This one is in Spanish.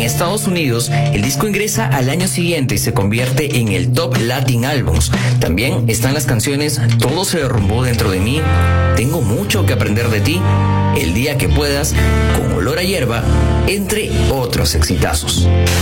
Estados Unidos, el disco ingresa al año siguiente y se convierte en el Top Latin Albums. También están las canciones Todo se derrumbó dentro de mí, Tengo mucho que aprender de ti, El día que puedas, Con olor a hierba, entre otros exitazos.